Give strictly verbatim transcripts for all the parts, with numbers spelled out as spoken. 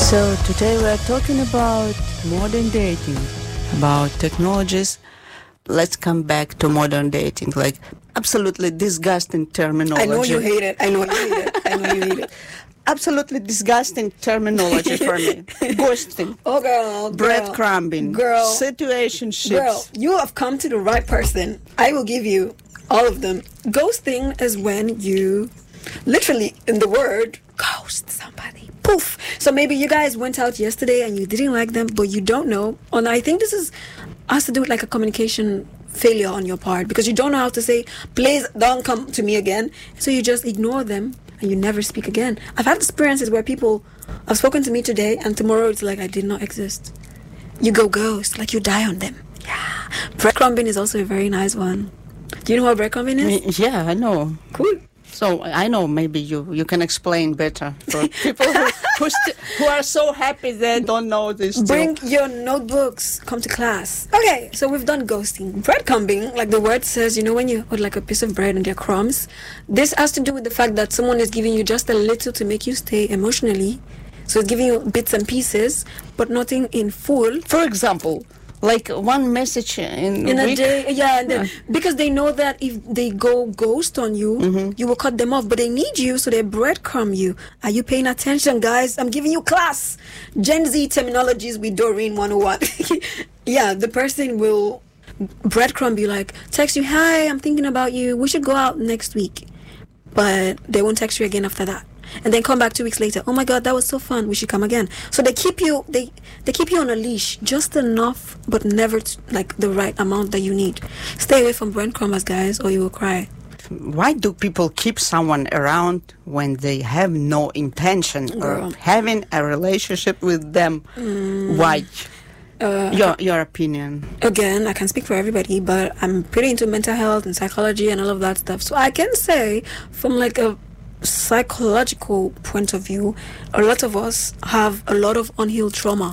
So today we are talking about modern dating, about technologies. Let's come back to modern dating, like absolutely disgusting terminology. I know you hate it. I know you hate it. I know you hate it. Absolutely disgusting terminology for me. Ghosting. Oh, girl. Breadcrumbing. Girl. Situationships. Girl, you have come to the right person. I will give you all of them. Ghosting is when you, literally in the word, ghost somebody. Poof. So maybe you guys went out yesterday and you didn't like them, but you don't know. And I think this is has to do with like a communication failure on your part, because you don't know how to say, please don't come to me again. So you just ignore them and you never speak again. I've had experiences where people have spoken to me today and tomorrow it's like I did not exist. You go ghost, like you die on them. Yeah. Breadcrumbing is also a very nice one. Do you know what breadcrumbing is? Yeah, I know. Cool. So I know maybe you, you can explain better for people who who, st- who are so happy they don't know this. Bring too. your notebooks, come to class. Okay, so we've done ghosting. Breadcrumbing, like the word says, you know, when you put like a piece of bread and there are crumbs, this has to do with the fact that someone is giving you just a little to make you stay emotionally. So it's giving you bits and pieces, but nothing in full. For example, like one message in, in a, a week? day, yeah, and then, Yeah. because they know that if they go ghost on you, Mm-hmm. you will cut them off. But they need you, so they breadcrumb you. Are you paying attention, guys? I'm giving you class. Gen Z terminologies with Doreen one oh one. Yeah, the person will breadcrumb you, like text you, hi, I'm thinking about you. We should go out next week. But they won't text you again after that. And then come back two weeks later. Oh my God, that was so fun. We should come again. So they keep you, they they keep you on a leash, just enough, but never t- like the right amount that you need. Stay away from breadcrumbers, guys, or you will cry. Why do people keep someone around when they have no intention Girl. of having a relationship with them? Mm. Why? Uh, Your your opinion. Again, I can speak for everybody, but I'm pretty into mental health and psychology and all of that stuff. So I can say, from like a psychological point of view, a lot of us have a lot of unhealed trauma.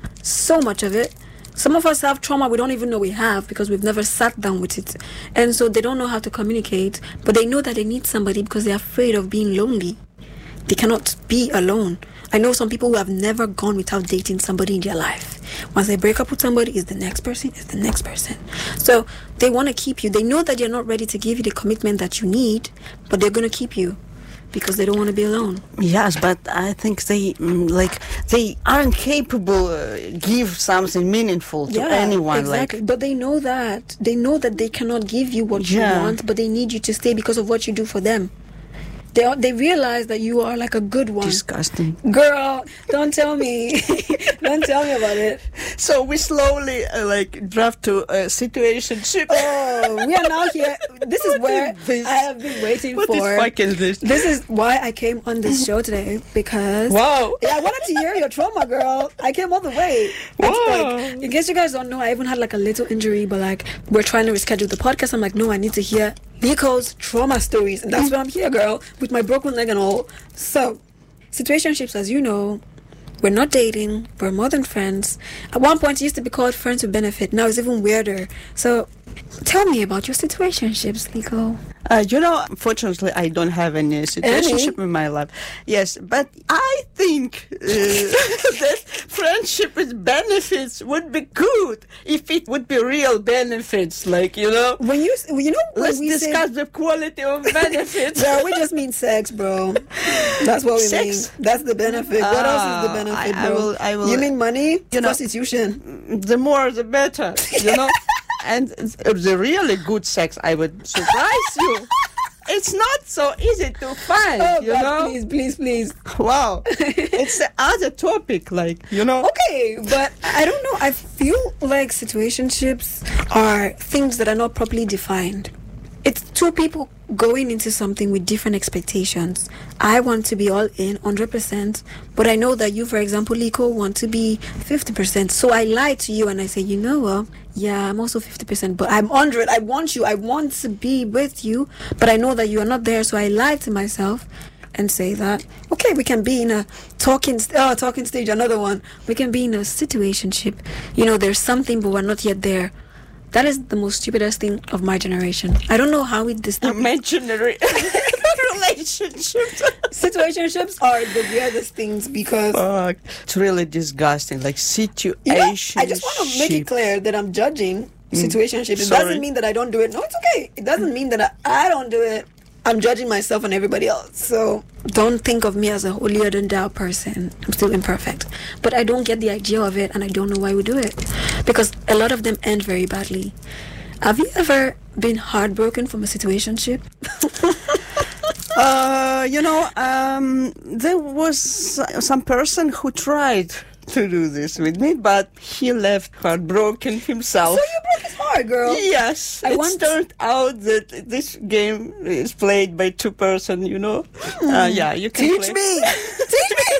So much of it. Some of us have trauma we don't even know we have because we've never sat down with it. And so they don't know how to communicate, but they know that they need somebody because they're afraid of being lonely. They cannot be alone. I know some people who have never gone without dating somebody in their life. Once they break up with somebody, is the next person, is the next person. So they want to keep you. They know that you're not ready to give you the commitment that you need, but they're going to keep you because they don't want to be alone. Yes, but I think they mm, like they aren't capable uh, give something meaningful to anyone. Exactly. Like, But they know that. They know that they cannot give you what Yeah. you want, but they need you to stay because of what you do for them. They are, they realize that you are like a good one. disgusting. Girl, don't tell me. Don't tell me about it. So we slowly uh, like draft to a situationship. Oh, we are now here. This is What where is this? I have been waiting What is for. fucking this? This is why I came on this show today, because Wow. yeah, I wanted to hear your trauma, girl. I came all the way. It's Wow. like, in case you guys don't know, I even had like a little injury, but like we're trying to reschedule the podcast. I'm like, no, I need to hear Nico's trauma stories, and that's why I'm here, girl, with my broken leg and all. So, situationships, as you know, we're not dating. We're more than friends. At one point, it used to be called friends with benefit. Now it's even weirder. So, tell me about your situationships, Nico. Uh, you know, unfortunately, I don't have any situationship in my life. Yes, but I think uh, that friendship with benefits would be good if it would be real benefits. Like, you know, When you, you know, when let's we discuss say, the quality of benefits. yeah, we just mean sex, bro. That's what we Sex? mean. That's the benefit. What else is the Ah, benefit, I- I bro? will- I will- You mean money? You know- Prostitution. The more, the better, you know. And the really good sex, I would surprise you. It's not so easy to find, Oh, you God, know. please, please, please. Wow, it's the other topic, like, you know. Okay, but I don't know. I feel like situationships are things that are not properly defined. It's two people going into something with different expectations. I want to be all in one hundred percent, but I know that you, for example, Liko, want to be fifty percent. So I lie to you and I say, you know what? Yeah, I'm also fifty percent, but I'm one hundred. I want you. I want to be with you, but I know that you are not there. So I lie to myself and say that, okay, we can be in a talking, st- oh, talking stage, another one. We can be in a situationship. You know, there's something, but we're not yet there. That is the most stupidest thing of my generation. I don't know how we distinguish. Imaginary. relationships. Situationships are the weirdest things because Fuck. It's really disgusting. Like situation. you know, I just want to make it clear that I'm judging situationship. It Sorry. doesn't mean that I don't do it. No, it's okay. It doesn't mean that I, I don't do it. I'm judging myself and everybody else. So don't think of me as a holier than thou person. I'm still imperfect. But I don't get the idea of it, and I don't know why we do it. Because a lot of them end very badly. Have you ever been heartbroken from a situationship? Uh, you know, um, there was some person who tried to do this with me, but he left heartbroken himself. So you broke his heart, girl. Yes, I it want- turned out that this game is played by two person. You know, uh, yeah, you can Teach play. me! Teach me!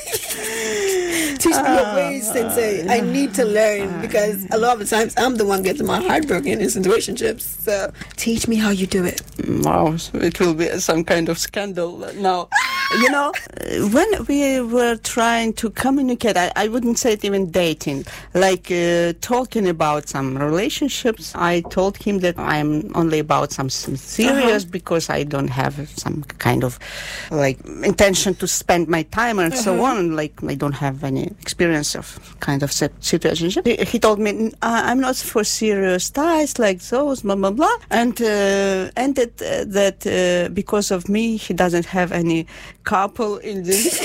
Teach me your ways, Sensei. I need to learn because a lot of the times I'm the one getting my heart broken in situationships. So teach me how you do it. Wow, so it will be some kind of scandal now. You know, uh, when we were trying to communicate, I, I wouldn't say it even dating, like uh, talking about some relationships, I told him that I'm only about something serious Uh-huh. because I don't have some kind of like intention to spend my time and so on. Like I don't have any experience of kind of sit- situationship. He, he told me uh, I'm not for serious ties like those, blah blah blah, and uh, ended uh, that uh, because of me he doesn't have any couple in this.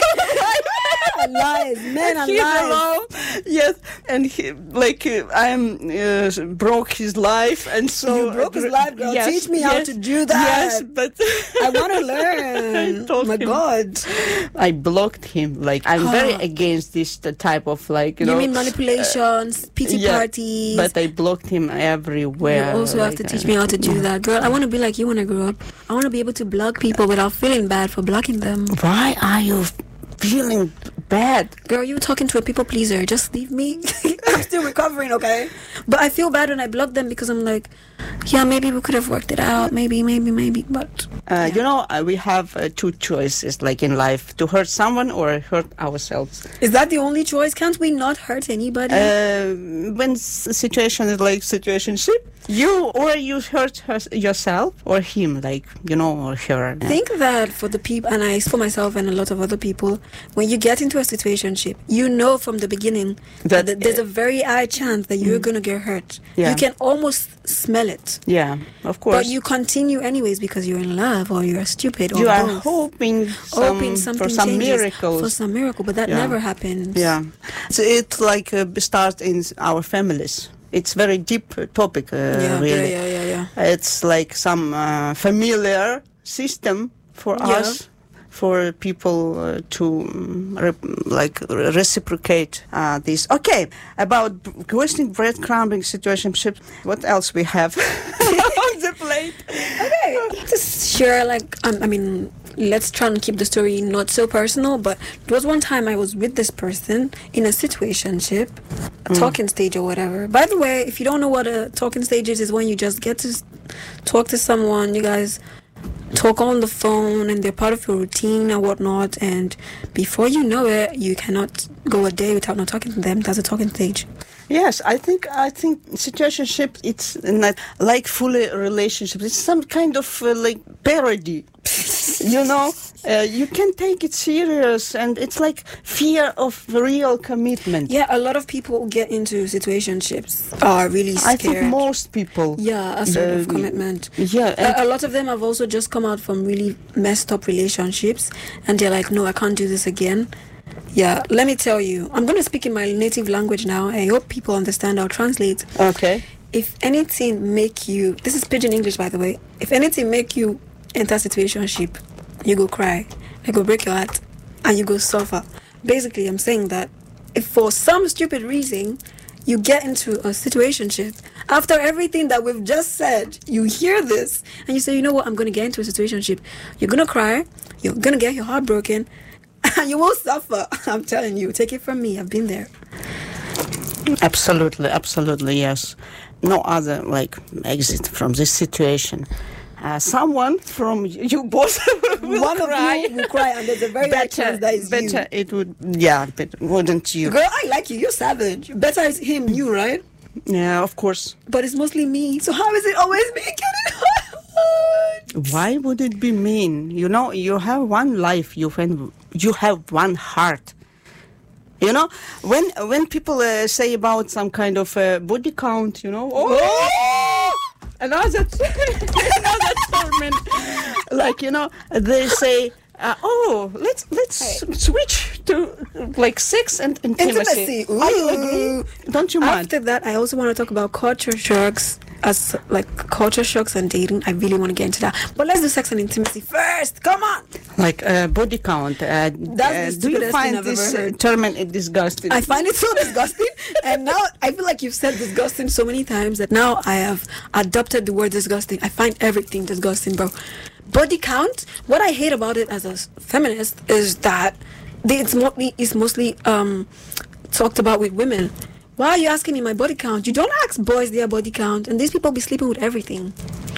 Lies, men are He's lies. alone. Yes, and he like uh, I'm uh, broke his life, and so You broke his life, girl. Yes, Teach me how yes, to do that. Yes, but I want to learn. I told My him. God. I blocked him. Like I'm very against this the type of like you, You know. mean manipulations, pity yeah, parties. But I blocked him You everywhere. also have to like, teach uh, me how to do that. Girl, I want to be like you when I grow up. I want to be able to block people without feeling bad for blocking them. Why are you feeling bad? Girl, you talking to a people pleaser. Just leave me. I'm still recovering, okay? But I feel bad when I block them because I'm like, yeah, maybe we could have worked it out. Maybe, maybe, maybe. But Uh, You know, uh, we have uh, two choices, like in life, to hurt someone or hurt ourselves. is that the only choice? Can't we not hurt anybody? Uh, when s- situation is like situationship, you or you hurt her, yourself or him, like you know, or her. I think that for the people, and I for myself and a lot of other people, when you get into a situationship, you know from the beginning that, That, there's uh, a very high chance that you're gonna get hurt. Yeah. You can almost smell it, Yeah, of course. but you continue anyways because you're in love or you're stupid or You are both. hoping, some, Hoping something for some changes, miracles. for some miracle, but that Yeah. never happens. Yeah, so it like uh, starts in our families. It's very deep uh, topic, uh, yeah, really. yeah, yeah, yeah, yeah. It's like some uh, familiar system for Yeah. us, for people uh, to um, re- like re- reciprocate uh, this. Okay, about b- questioning breadcrumbing situationship. What else we have on the plate? Okay, just share like um, I mean, let's try and keep the story not so personal. But there was one time I was with this person in a situationship, a talking stage or whatever. By the way, if you don't know what a talking stage is, is when you just get to s- talk to someone. You guys talk on the phone and they're part of your routine and whatnot. And before you know it, you cannot go a day without not talking to them. That's a talking stage. Yes, I think I think situationship. It's not like fully relationship. It's some kind of uh, like parody. You know, uh, you can take it serious, and it's like fear of real commitment. Yeah, a lot of people who get into situationships are really scared. I think most people. Yeah, a sort of Uh, commitment. Yeah, and A, a lot of them have also just come out from really messed up relationships and they're like, no, I can't do this again. Yeah, let me tell you, I'm going to speak in my native language now. I hope people understand. I'll translate. okay. If anything make you, this is pidgin English by the way, if anything make you enter situationship, you go cry, you go break your heart, and you go suffer. Basically, I'm saying that if for some stupid reason you get into a situationship, after everything that we've just said, you hear this and you say, you know what, I'm going to get into a situationship. You're going to cry, you're going to get your heart broken, and you will suffer. I'm telling you, take it from me, I've been there. Absolutely, absolutely, yes. No other like exit from this situation. Uh, someone from you both will One cry. of you will cry, and there's a very high chance that is better you. it would, yeah, but wouldn't you? Girl, I like you. You're savage. Better is him, you, right? Yeah, of course. But it's mostly me. So how is it always me getting Why would it be mean? You know, you have one life, you have, you have one heart. You know, when when people uh, say about some kind of uh, body count, you know, oh, another another torment. Like, you know, they say, uh, oh, let's let's Hey. switch to like sex and intimacy. Intimacy. Are you agree? Don't you mind? After that, I also want to talk about culture shocks, as like culture shocks and dating. I really want to get into that. But let's do sex and intimacy first. Come on. Like uh, body count. Uh, That's the uh, do you stupidest thing find I've this ever uh, heard. term uh, disgusting? I find it so disgusting. And now I feel like you've said disgusting so many times that now I have adopted the word disgusting. I find everything disgusting, bro. Body count, what I hate about it as a s- feminist is that they, it's mostly, it's mostly um, talked about with women. Why are you asking me my body count? You don't ask boys their body count, and these people be sleeping with everything.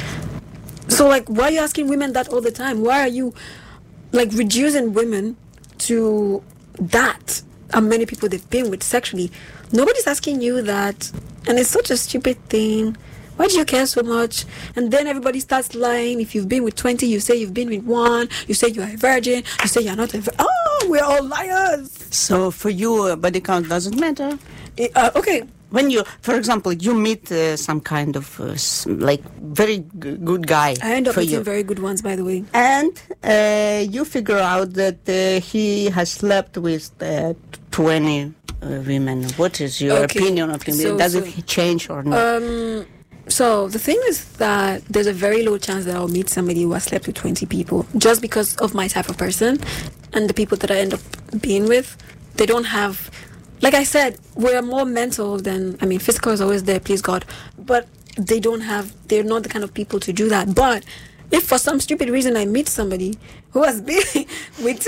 So, like, why are you asking women that all the time? Why are you, like, reducing women to that? How many people they've been with sexually? Nobody's asking you that, and it's such a stupid thing. Why do you care so much? And then everybody starts lying. If you've been with twenty, you say you've been with one. You say you're a virgin. You say you're not a virgin. Oh, we're all liars. So for you, uh, body count doesn't matter. Eh, Uh, okay. When you, for example, you meet uh, some kind of uh, s- like very g- good guy I end up for meeting you, very good ones, by the way. and uh, you figure out that uh, he has slept with uh, twenty uh, women. What is your Okay. opinion of him? So- Does so- it change or not? Um, so the thing is that there's a very low chance that I'll meet somebody who has slept with twenty people just because of my type of person and the people that I end up being with. They don't have, like I said, we're more mental than, I mean, physical is always there, please God, but they don't have, they're not the kind of people to do that. But if for some stupid reason I meet somebody who has been with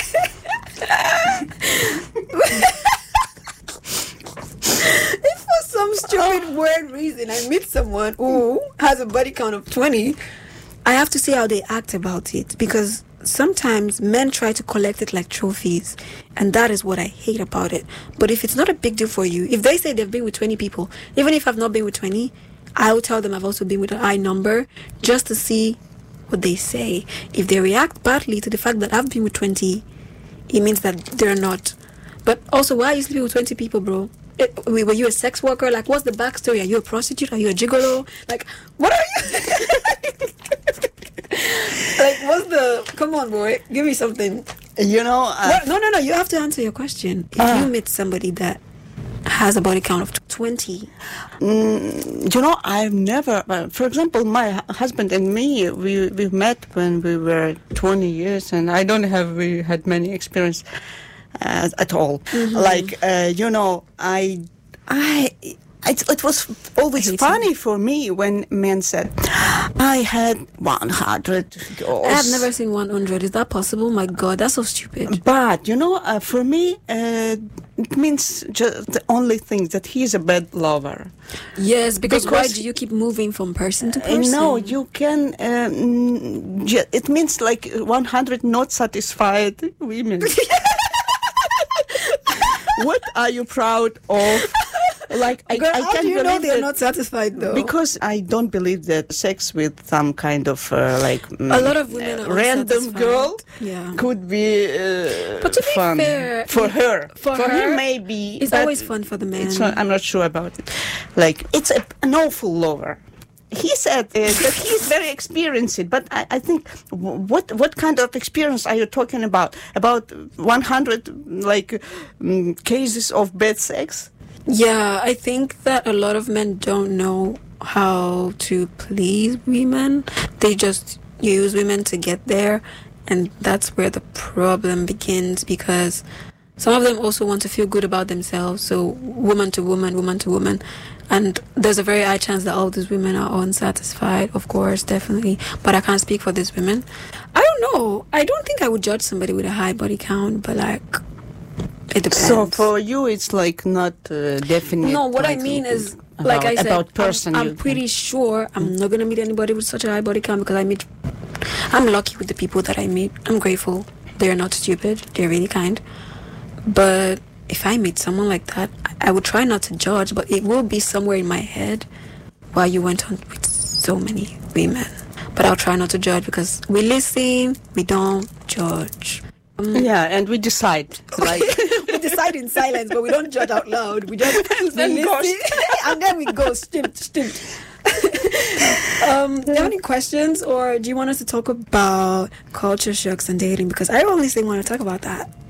if for some stupid weird reason I meet someone who has a body count of twenty, I have to see how they act about it, because sometimes men try to collect it like trophies, and that is what I hate about it. But if it's not a big deal for you, if they say they've been with twenty people, even if I've not been with twenty, I will tell them I've also been with a high number just to see what they say. If they react badly to the fact that I've been with twenty, it means that they're not. But also, why are you sleeping with twenty people, bro? It, were you a sex worker? Like, what's the backstory? Are you a prostitute? Are you a gigolo? Like, what are you? Like, what's the... Come on, boy. Give me something. you know, uh, What? No, no, no. You have to answer your question. If Ah. you meet somebody that has a body count of twenty... mm, you know, I've never. Uh, for example, my hu- husband and me, we we met when we were twenty years, and I don't have we had many experience uh, at all. Mm-hmm. Like uh, you know, I I. It, it was always hate funny for me when men said, "I had one hundred girls." I have never seen one hundred. Is that possible? My God, that's so stupid. But you know, uh, for me, uh, it means just the only thing that he's a bad lover. Yes, because, why Because- do you keep moving from person to Uh, person? no, you can. Um, ju- it means like one hundred not satisfied women. What are you proud of? Like I, Girl, I how can't do you know believe they're that- not satisfied, though? Because I don't believe that sex with some kind of uh, like A lot of women are random unsatisfied. girl Yeah. could be uh, But to be fun fair, for her. for her, him maybe it's but always fun for the man. It's not, I'm not sure about it. Like it's a, an awful lover. He said uh, that he's very experienced, but I, I think w- what what kind of experience are you talking about? About one hundred like um, cases of bad sex? Yeah, I think that a lot of men don't know how to please women. They just use women to get there, and that's where the problem begins, because some of them also want to feel good about themselves. So woman to woman, woman to woman. And there's a very high chance that all these women are unsatisfied, of course, definitely. But I can't speak for these women. I don't know. I don't think I would judge somebody with a high body count, but like, it depends. So for you, it's like not uh, definite. No, what I like, mean is, about, like I said, about person. I'm, you I'm pretty sure I'm not gonna meet anybody with such a high body count, because I meet. I'm lucky with the people that I meet. I'm grateful. They're not stupid. They're really kind. But if I meet someone like that, I, I would try not to judge, but it will be somewhere in my head why you went on with so many women. but I'll try not to judge because we listen, we don't judge. Um, yeah, and we decide. Like we decide in silence, but we don't judge out loud. We just and then listen, and then we go. Stimmt, stimmt. um, do you have any questions, or do you want us to talk about culture shocks and dating? Because I only want to talk about that.